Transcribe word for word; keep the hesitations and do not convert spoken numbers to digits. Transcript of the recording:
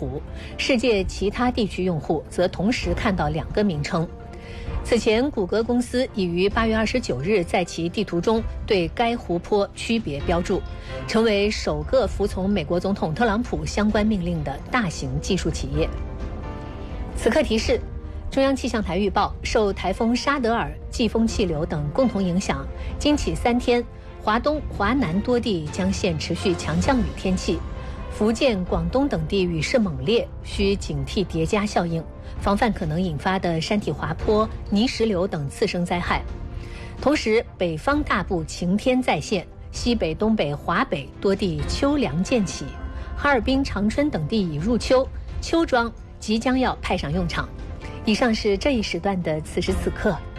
湖，世界其他地区用户则同时看到两个名称。此前，谷歌公司已于八月二十九日在其地图中对该湖泊区别标注，成为首个服从美国总统特朗普相关命令的大型技术企业。此刻提示：中央气象台预报，受台风沙德尔、季风气流等共同影响，今起三天，华东、华南多地将现持续强降雨天气，福建、广东等地雨势猛烈，需警惕叠加效应，防范可能引发的山体滑坡、泥石流等次生灾害。同时，北方大部晴天再现，西北、东北、华北多地秋凉渐起，哈尔滨、长春等地已入秋，秋装即将要派上用场。以上是这一时段的此时此刻。